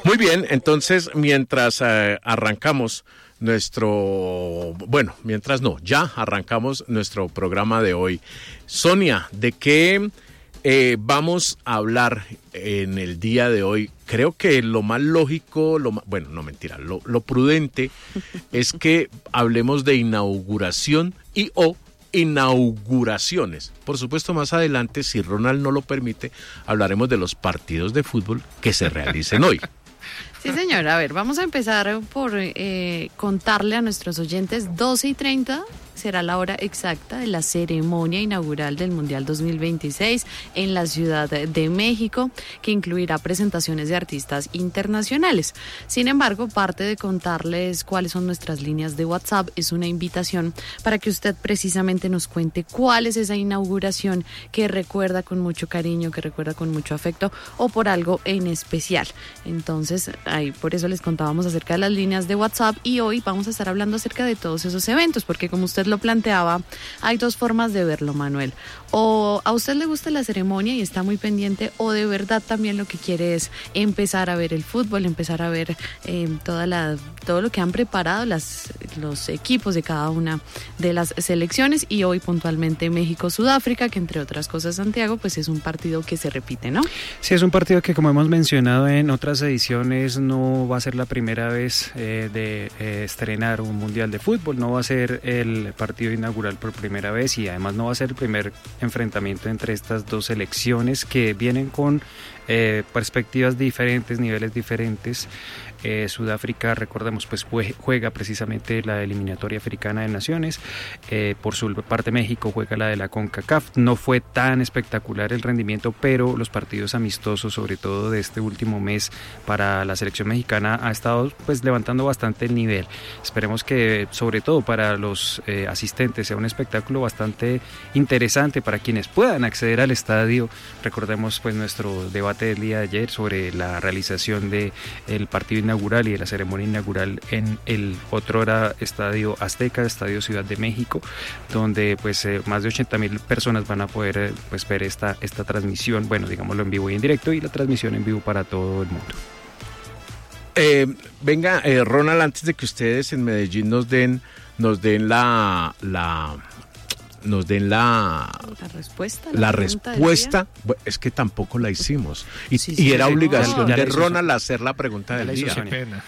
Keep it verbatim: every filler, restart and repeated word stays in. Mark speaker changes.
Speaker 1: Muy bien, entonces mientras eh, arrancamos nuestro, bueno, mientras no, ya arrancamos nuestro programa de hoy. Sonia, ¿de qué eh, vamos a hablar en el día de hoy? Creo que lo más lógico, lo más, bueno, no mentira, lo, lo prudente es que hablemos de inauguración y o inauguraciones. Por supuesto, más adelante, si Ronald no lo permite, hablaremos de los partidos de fútbol que se realicen hoy.
Speaker 2: Sí, señor. A ver, vamos a empezar por eh, contarle a nuestros oyentes, doce y treinta será la hora exacta de la ceremonia inaugural del Mundial dos mil veintiséis en la Ciudad de México, que incluirá presentaciones de artistas internacionales. Sin embargo, parte de contarles cuáles son nuestras líneas de WhatsApp es una invitación para que usted precisamente nos cuente cuál es esa inauguración que recuerda con mucho cariño, que recuerda con mucho afecto o por algo en especial. Entonces, ahí por eso les contábamos acerca de las líneas de WhatsApp y hoy vamos a estar hablando acerca de todos esos eventos, porque como usted lo planteaba, hay dos formas de verlo, Manuel. O a usted le gusta la ceremonia y está muy pendiente, o de verdad también lo que quiere es empezar a ver el fútbol, empezar a ver eh, toda la, todo lo que han preparado las, los equipos de cada una de las selecciones, y hoy puntualmente México-Sudáfrica, que entre otras cosas, Santiago, pues es un partido que se repite, ¿no?
Speaker 3: Sí, es un partido que, como hemos mencionado en otras ediciones, no va a ser la primera vez eh, de eh, estrenar un mundial de fútbol, no va a ser el partido inaugural por primera vez, y además no va a ser el primer enfrentamiento entre estas dos selecciones que vienen con eh, perspectivas diferentes, niveles diferentes. Eh, Sudáfrica, recordemos, pues juega precisamente la eliminatoria africana de naciones. Eh, por su parte, México juega la de la CONCACAF. No fue tan espectacular el rendimiento, pero los partidos amistosos, sobre todo de este último mes, para la selección mexicana ha estado pues levantando bastante el nivel. Esperemos que, sobre todo para los eh, asistentes, sea un espectáculo bastante interesante para quienes puedan acceder al estadio. Recordemos pues nuestro debate del día de ayer sobre la realización del partido inaugural y de la ceremonia inaugural en el otrora Estadio Azteca, Estadio Ciudad de México, donde pues eh, más de ochenta mil personas van a poder eh, pues ver esta, esta transmisión, bueno, digámoslo en vivo y en directo, y la transmisión en vivo para todo el mundo.
Speaker 1: Eh, venga, eh, Ronald, antes de que ustedes en Medellín nos den, nos den la, la nos den la
Speaker 2: la respuesta
Speaker 1: la, la respuesta, bueno, es que tampoco la hicimos y, sí, sí, y era sí, obligación no, de Ronald hacer la pregunta del día.